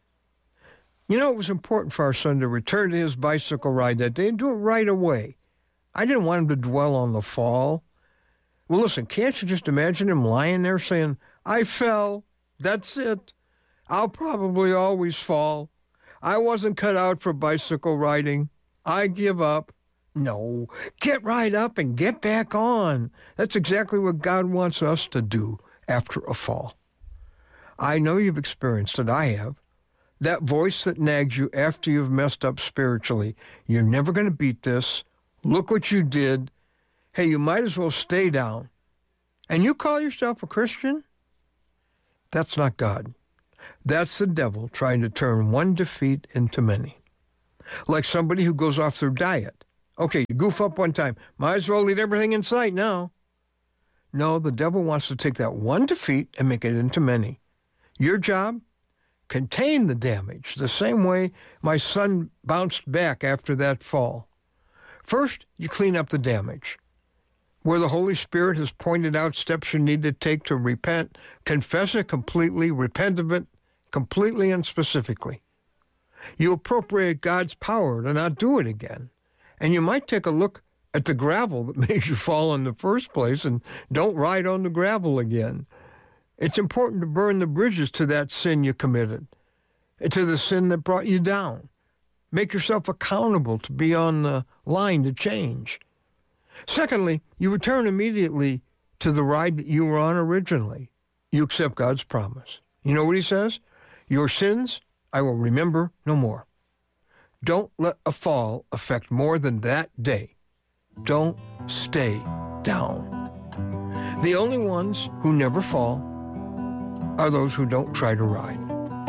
Speaker 16: You know, it was important for our son to return to his bicycle ride that day and do it right away. I didn't want him to dwell on the fall. Well, listen, can't you just imagine him lying there saying, I fell, that's it. I'll probably always fall. I wasn't cut out for bicycle riding. I give up. No, get right up and get back on. That's exactly what God wants us to do. after a fall. I know you've experienced it. I have. That voice that nags you after you've messed up spiritually. You're never going to beat this. Look what you did. Hey, you might as well stay down. And you call yourself a Christian? That's not God. That's the devil trying to turn one defeat into many. Like somebody who goes off their diet. Okay, you goof up one time. Might as well eat everything in sight now. No, the devil wants to take that one defeat and make it into many. Your job? Contain the damage, the same way my son bounced back after that fall. First, you clean up the damage. Where the Holy Spirit has pointed out steps you need to take to repent, confess it completely, repent of it completely and specifically. You appropriate God's power to not do it again. And you might take a look at the gravel that made you fall in the first place and don't ride on the gravel again. It's important to burn the bridges to that sin you committed, to the sin that brought you down. Make yourself accountable to be on the line to change. Secondly, you return immediately to the ride that you were on originally. You accept God's promise. You know what he says? Your sins I will remember no more. Don't let a fall affect more than that day. Don't stay down. The only ones who never fall are those who don't try to ride.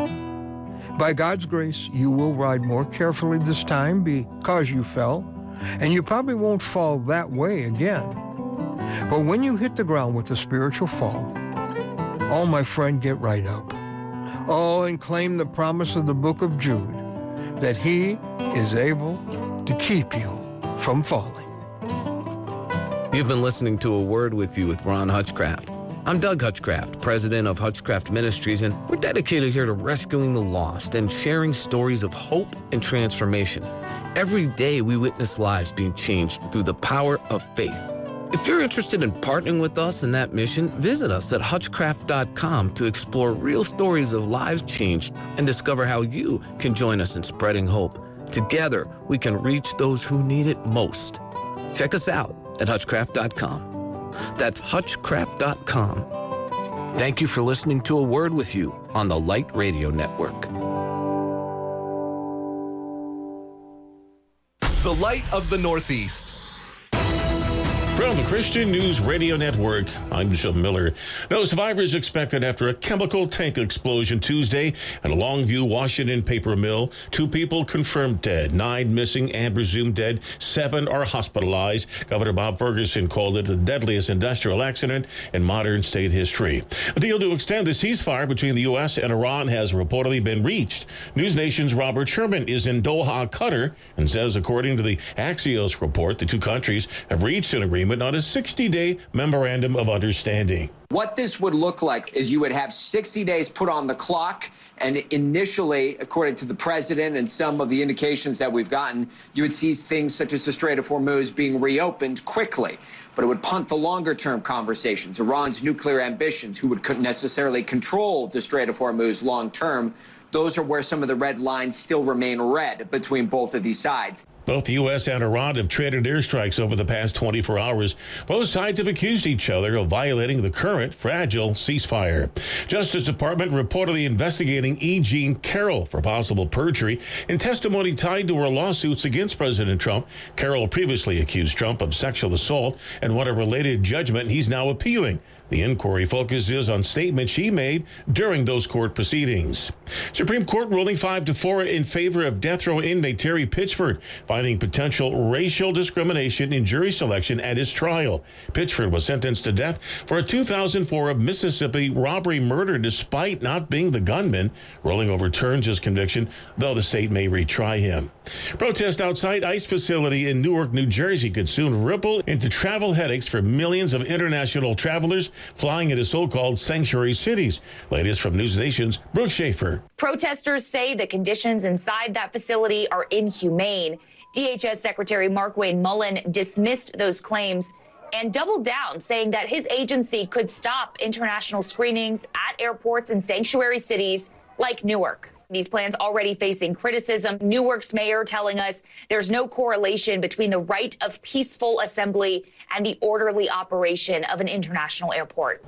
Speaker 16: By God's grace, you will ride more carefully this time because you fell, and you probably won't fall that way again. But when you hit the ground with a spiritual fall, oh, my friend, get right up. Oh, and claim the promise of the book of Jude, that he is able to keep you from falling.
Speaker 17: You've been listening to A Word With You with Ron Hutchcraft. I'm Doug Hutchcraft, president of Hutchcraft Ministries, and we're dedicated here to rescuing the lost and sharing stories of hope and transformation. Every day we witness lives being changed through the power of faith. If you're interested in partnering with us in that mission, visit us at hutchcraft dot com to explore real stories of lives changed and discover how you can join us in spreading hope. Together, we can reach those who need it most. Check us out at hutchcraft dot com. That's hutchcraft dot com. Thank you for listening to A Word With You on the Light Radio Network.
Speaker 9: The Light of the Northeast.
Speaker 18: From the Christian News Radio Network, I'm Jim Miller. No survivors expected after a chemical tank explosion Tuesday at a Longview, Washington paper mill. Two people confirmed dead, nine missing and presumed dead. Seven are hospitalized. Governor Bob Ferguson called it the deadliest industrial accident in modern state history. A deal to extend the ceasefire between the U S and Iran has reportedly been reached. News Nation's Robert Sherman is in Doha, Qatar, and says, according to the Axios report, the two countries have reached an agreement on a sixty-day memorandum of understanding.
Speaker 19: What this would look like is you would have sixty days put on the clock, and initially, according to the president and some of the indications that we've gotten, you would see things such as the Strait of Hormuz being reopened quickly. But it would punt the longer-term conversations. Iran's nuclear ambitions, who would necessarily control the Strait of Hormuz long-term, those are where some of the red lines still remain red between both of these sides.
Speaker 18: Both the U S and Iran have traded airstrikes over the past twenty-four hours. Both sides have accused each other of violating the current fragile ceasefire. Justice Department reportedly investigating E. Jean Carroll for possible perjury in testimony tied to her lawsuits against President Trump. Carroll previously accused Trump of sexual assault and won a related judgment he's now appealing. The inquiry focuses on statements she made during those court proceedings. Supreme Court ruling five to four in favor of death row inmate Terry Pitchford, finding potential racial discrimination in jury selection at his trial. Pitchford was sentenced to death for a two thousand four Mississippi robbery murder despite not being the gunman. Ruling overturns his conviction, though the state may retry him. Protest outside ICE facility in Newark, New Jersey could soon ripple into travel headaches for millions of international travelers flying into so-called sanctuary cities. Latest from News Nation's Brooke Schaefer.
Speaker 20: Protesters say the conditions inside that facility are inhumane. D H S Secretary Markwayne Mullin dismissed those claims and doubled down, saying that his agency could stop international screenings at airports in sanctuary cities like Newark. These plans already facing criticism. Newark's mayor telling us there's no correlation between the right of peaceful assembly and the orderly operation of an international airport.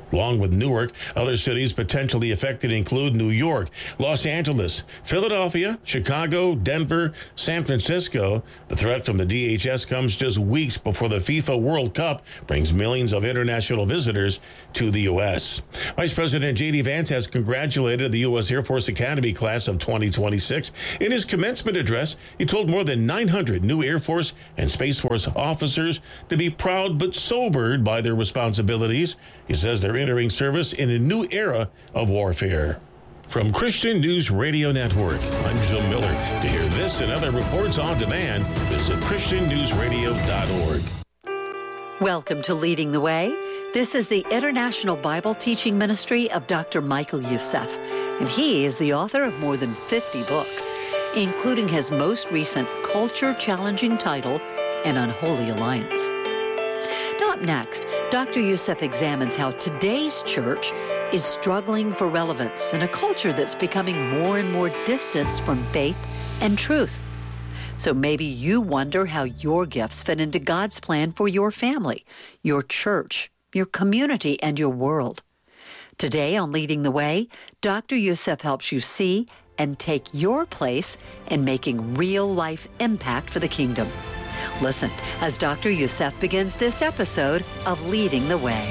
Speaker 18: Along with Newark, other cities potentially affected include New York, Los Angeles, Philadelphia, Chicago, Denver, San Francisco. The threat from the D H S comes just weeks before the FIFA World Cup brings millions of international visitors to the U S. Vice President J D Vance has congratulated the U S Air Force Academy class of twenty twenty-six. In his commencement address, he told more than nine hundred new Air Force and Space Force officers to be proud but sobered by their responsibilities. He says they're entering service in a new era of warfare. From Christian News Radio Network, I'm Joe Miller. To hear this and other reports on demand, visit christian news radio dot org.
Speaker 21: Welcome to Leading the Way. This is the International Bible Teaching Ministry of Doctor Michael Youssef, and he is the author of more than fifty books, including his most recent culture-challenging title, An Unholy Alliance. Now up next, Doctor Youssef examines how today's church is struggling for relevance in a culture that's becoming more and more distant from faith and truth. So maybe you wonder how your gifts fit into God's plan for your family, your church, your community, and your world. Today on Leading the Way, Doctor Youssef helps you see and take your place in making real-life impact for the kingdom. Listen as Doctor Youssef begins this episode of Leading the Way.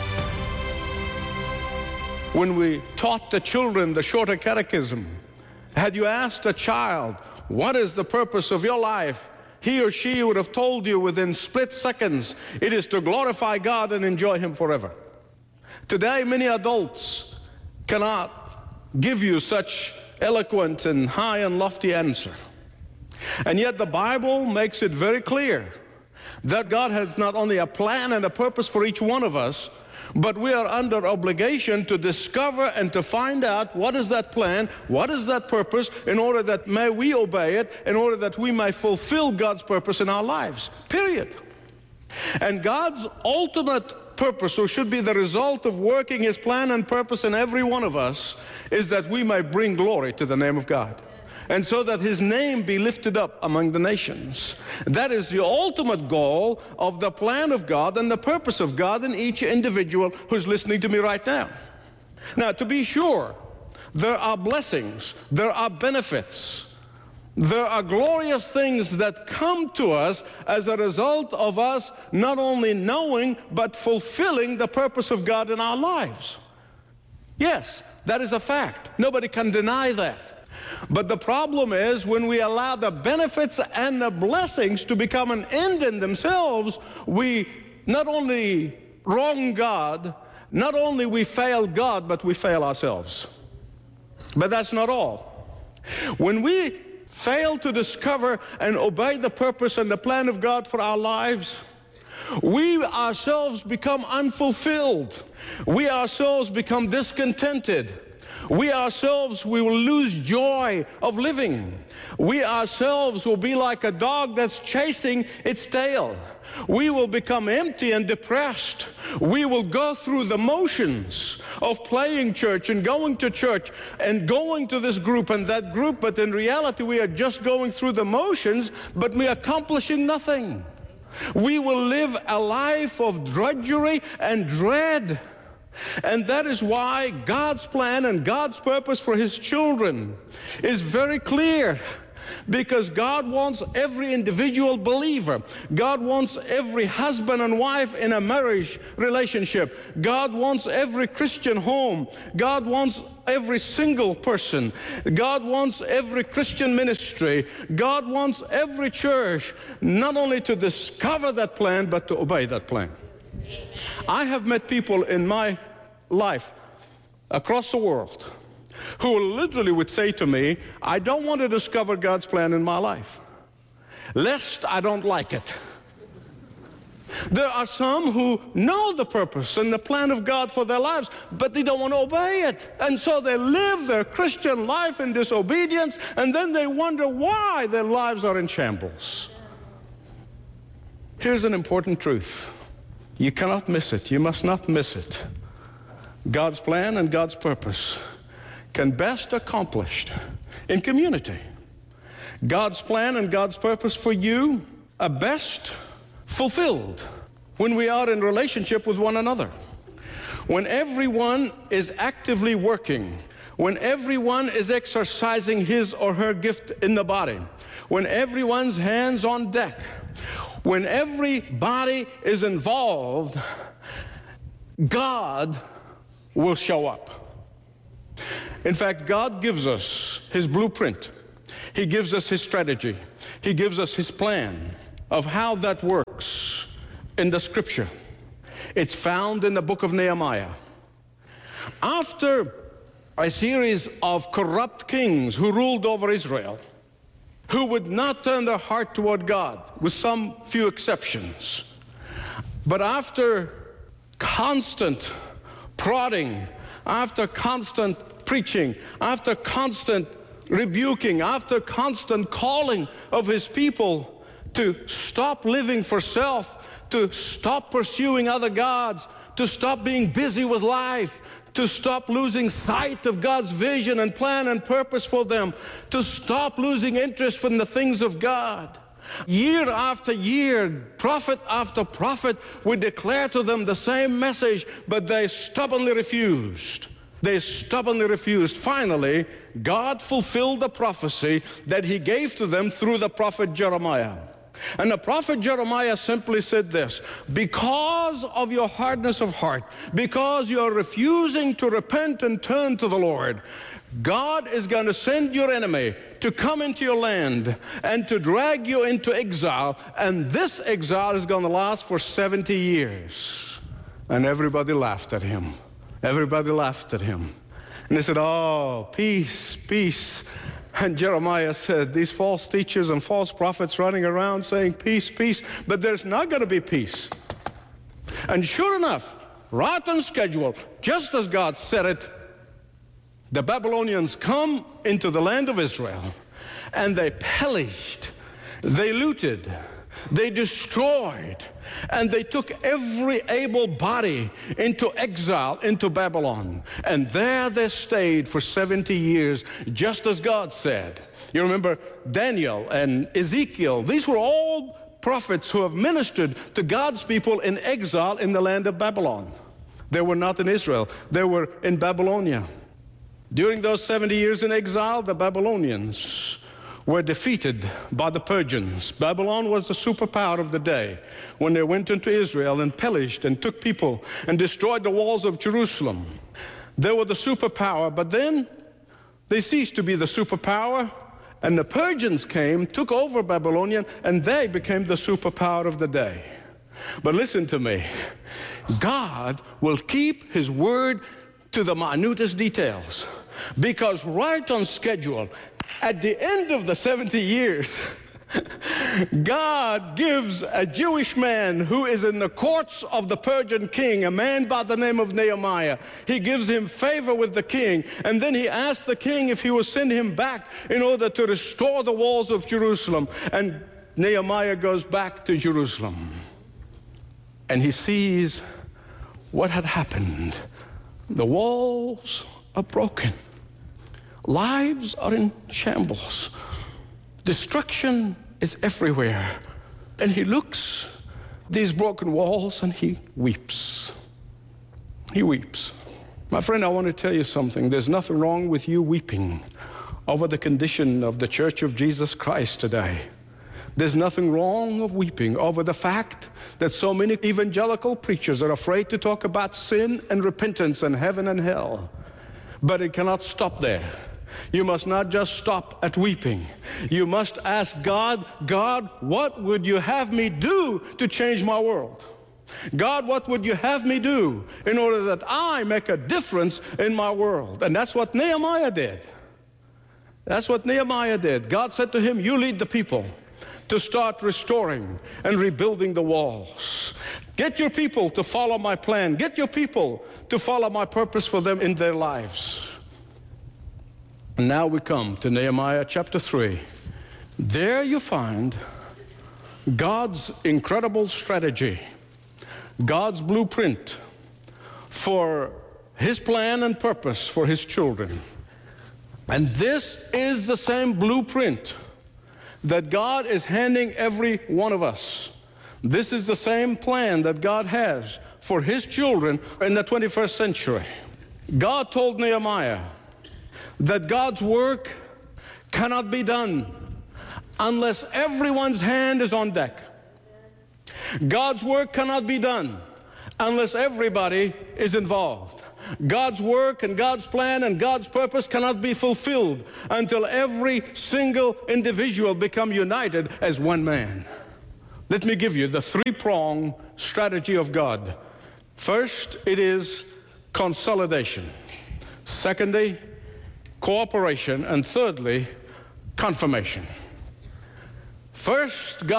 Speaker 22: When we taught the children the Shorter Catechism, had you asked a child, what is the purpose of your life? He or she would have told you within split seconds, it is to glorify God and enjoy Him forever. Today, many adults cannot give you such eloquent and high and lofty answer. And yet the Bible makes it very clear that God has not only a plan and a purpose for each one of us, but we are under obligation to discover and to find out what is that plan, what is that purpose, in order that may we obey it, in order that we may fulfill God's purpose in our lives, period. And God's ultimate purpose, or should be the result of working His plan and purpose in every one of us, is that we may bring glory to the name of God, and so that His name be lifted up among the nations. That is the ultimate goal of the plan of God and the purpose of God in each individual who's listening to me right now. Now, to be sure, there are blessings, there are benefits, there are glorious things that come to us as a result of us not only knowing, but fulfilling the purpose of God in our lives. Yes, that is a fact. Nobody can deny that. But the problem is when we allow the benefits and the blessings to become an end in themselves, we not only wrong God, not only we fail God, but we fail ourselves. But that's not all. When we fail to discover and obey the purpose and the plan of God for our lives, we ourselves become unfulfilled. We ourselves become discontented. We ourselves, we will lose joy of living. We ourselves will be like a dog that's chasing its tail. We will become empty and depressed. We will go through the motions of playing church and going to church and going to this group and that group, but in reality we are just going through the motions, but we are accomplishing nothing. We will live a life of drudgery and dread. And that is why God's plan and God's purpose for His children is very clear. Because God wants every individual believer. God wants every husband and wife in a marriage relationship. God wants every Christian home. God wants every single person. God wants every Christian ministry. God wants every church not only to discover that plan, but to obey that plan. I have met people in my life across the world who literally would say to me, I don't want to discover God's plan in my life, lest I don't like it. There are some who know the purpose and the plan of God for their lives, but they don't want to obey it. And so they live their Christian life in disobedience, and then they wonder why their lives are in shambles. Here's an important truth. You cannot miss it. You must not miss it. God's plan and God's purpose can best accomplished in community. God's plan and God's purpose for you are best fulfilled when we are in relationship with one another. when everyone is actively working, when everyone is exercising his or her gift in the body, when everyone's hands on deck, when everybody is involved, God will show up. In fact, God gives us his blueprint. He gives us his strategy. He gives us his plan of how that works in the scripture. It's found in the book of Nehemiah. After a series of corrupt kings who ruled over Israel, who would not turn their heart toward God, with some few exceptions, but after constant prodding, after constant preaching, after constant rebuking, after constant calling of his people to stop living for self, to stop pursuing other gods, to stop being busy with life, to stop losing sight of God's vision and plan and purpose for them, to stop losing interest in the things of God. Year after year, prophet after prophet would declare to them the same message, but they stubbornly refused. They stubbornly refused. Finally, God fulfilled the prophecy that he gave to them through the prophet Jeremiah. And the prophet Jeremiah simply said this: because of your hardness of heart, because you are refusing to repent and turn to the Lord, God is going to send your enemy to come into your land and to drag you into exile, and this exile is going to last for seventy years. And everybody laughed at him. Everybody laughed at him. And they said, oh, peace, peace. And Jeremiah said, these false teachers and false prophets running around saying peace, peace, but there's not going to be peace. And sure enough, right on schedule, just as God said it, the Babylonians come into the land of Israel, and they pillaged, they looted, they destroyed, and they took every able body into exile, into Babylon. And there they stayed for seventy years, just as God said. You remember Daniel and Ezekiel. These were all prophets who have ministered to God's people in exile in the land of Babylon. They were not in Israel. They were in Babylonia. During those seventy years in exile, the Babylonians were defeated by the Persians. Babylon was the superpower of the day when they went into Israel and pillaged and took people and destroyed the walls of Jerusalem. They were the superpower, but then they ceased to be the superpower, and the Persians came, took over Babylonian, and they became the superpower of the day. But listen to me. God will keep his word to the minutest details, because right on schedule, at the end of the seventy years, God gives a Jewish man who is in the courts of the Persian king, a man by the name of Nehemiah. He gives him favor with the king, and then he asks the king if he will send him back in order to restore the walls of Jerusalem. And Nehemiah goes back to Jerusalem, and he sees what had happened. The walls are broken. Lives are in shambles. Destruction is everywhere. And he looks at these broken walls and he weeps. He weeps. My friend, I want to tell you something. There's nothing wrong with you weeping over the condition of the Church of Jesus Christ today. There's nothing wrong of weeping over the fact that so many evangelical preachers are afraid to talk about sin and repentance and heaven and hell. But it cannot stop there. You must not just stop at weeping. You must ask God, God, what would you have me do to change my world? God, what would you have me do in order that I make a difference in my world? And that's what Nehemiah did. That's what Nehemiah did. God said to him, you lead the people to start restoring and rebuilding the walls. Get your people to follow my plan. Get your people to follow my purpose for them in their lives. And now we come to Nehemiah chapter three. There you find God's incredible strategy, God's blueprint for his plan and purpose for his children. And this is the same blueprint that God is handing every one of us. This is the same plan that God has for his children in the twenty-first century. God told Nehemiah that God's work cannot be done unless everyone's hand is on deck. God's work cannot be done unless everybody is involved. God's work and God's plan and God's purpose cannot be fulfilled until every single individual become united as one man. Let me give you the three-pronged strategy of God. First, it is consolidation. Secondly, cooperation. And thirdly, confirmation. First, God